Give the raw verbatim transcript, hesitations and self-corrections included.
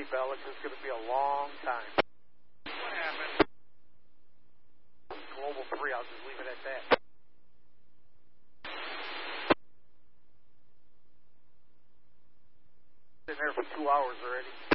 Bella, 'cause it's going to be a long time. What happened? Global three, I'll just leave it at that. Been there for two hours already.